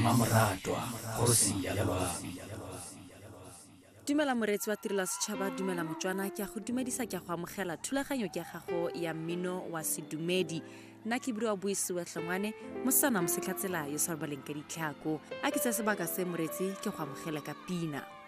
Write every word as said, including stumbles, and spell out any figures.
Mamoratwa Kgosi ya Lelwabo. Dumela moretsi wa tirelo setšhaba, dumela motswana, ke a go dumedisa, ke a go amogela thulaganyo ke gago ya mmino wa sedumedi. Nna ke biri wa buisiwe Hlongwane mosana mosetlhatsela yo sa baleng ka ditlhako a ke tsa sebaka se moretsi ke go amogela ka pina.